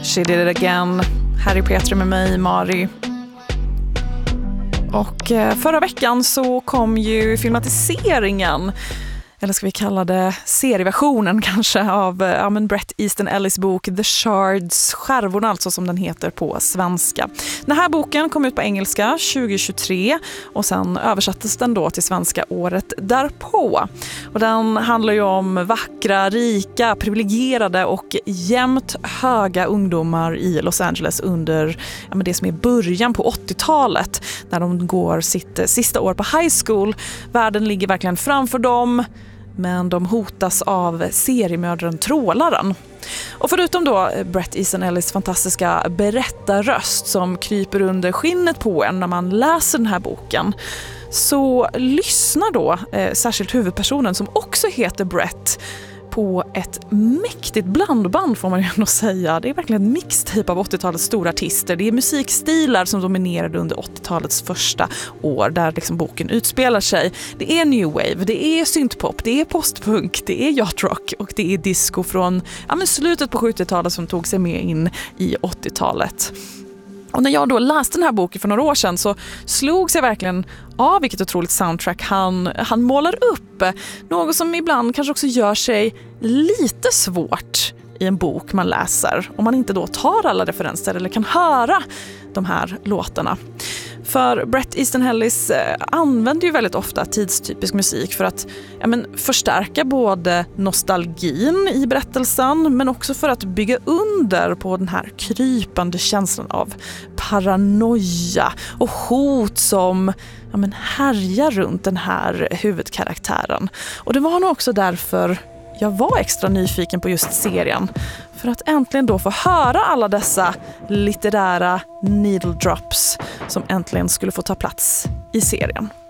She did it again. Harry Petra med mig, Mari. Och förra veckan så kom ju filmatiseringen, eller ska vi kalla det serieversionen kanske, av Bret Easton Ellis bok The Shards, skärvorna alltså som den heter på svenska. Den här boken kom ut på engelska 2023 och sen översattes den då till svenska året därpå. Och den handlar ju om vackra, rika, privilegierade och jämnt höga ungdomar i Los Angeles under det som är början på 80-talet, när de går sitt sista år på high school. Världen ligger verkligen framför dem, men de hotas av seriemördaren Trålaren. Och förutom då Bret Easton Ellis fantastiska berättarröst som kryper under skinnet på en när man läser den här boken, så lyssnar då särskilt huvudpersonen, som också heter Bret, på ett mäktigt blandband får man ju ändå säga. Det är verkligen en mixtape av 80-talets stora artister. Det är musikstilar som dominerade under 80-talets första år där liksom boken utspelar sig. Det är new wave, det är syntpop, det är postpunk, det är yacht rock och det är disco från slutet på 70-talet som tog sig med in i 80-talet. Och när jag då läste den här boken för några år sedan så slogs jag verkligen av vilket otroligt soundtrack han målar upp. Något som ibland kanske också gör sig lite svårt i en bok man läser, om man inte då tar alla referenser eller kan höra de här låtarna. För Bret Easton Ellis använder ju väldigt ofta tidstypisk musik för att förstärka både nostalgin i berättelsen, men också för att bygga under på den här krypande känslan av paranoia och hot som härjar runt den här huvudkaraktären. Och det var nog också därför jag var extra nyfiken på just serien, för att äntligen då få höra alla dessa litterära needle drops som äntligen skulle få ta plats i serien.